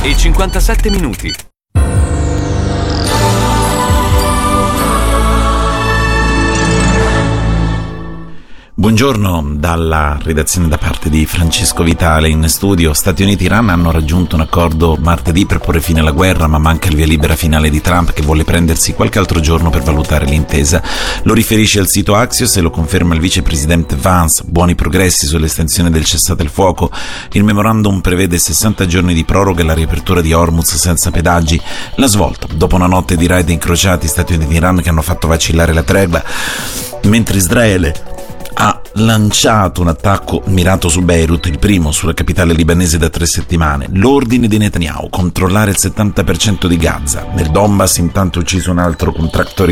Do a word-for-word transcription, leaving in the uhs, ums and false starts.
e cinquantasette minuti. Buongiorno dalla redazione da parte di Francesco Vitale. In studio. Stati Uniti e Iran hanno raggiunto un accordo martedì per porre fine alla guerra, ma manca il via libera finale di Trump, che vuole prendersi qualche altro giorno per valutare l'intesa. Lo riferisce il sito Axios e lo conferma il vicepresidente Vance. Buoni progressi sull'estensione del cessate il fuoco. Il memorandum prevede sessanta giorni di proroga e la riapertura di Hormuz senza pedaggi. La svolta dopo una notte di raid incrociati Stati Uniti e Iran che hanno fatto vacillare la tregua, mentre Israele ha lanciato un attacco mirato su Beirut, il primo sulla capitale libanese da tre settimane. L'ordine di Netanyahu: controllare il settanta per cento di Gaza. Nel Donbass intanto ucciso un altro contractor